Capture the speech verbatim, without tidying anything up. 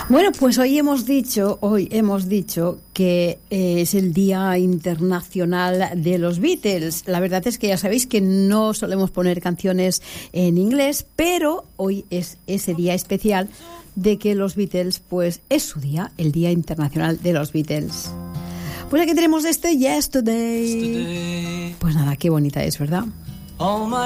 Bueno, pues hoy hemos dicho, hoy hemos dicho que eh, es el Día Internacional de los Beatles. La verdad es que ya sabéis que no solemos poner canciones en inglés, pero hoy es ese día especial de que los Beatles, pues es su día, el Día Internacional de los Beatles. Pues aquí tenemos este Yesterday. Yesterday. Pues nada, qué bonita es, ¿verdad?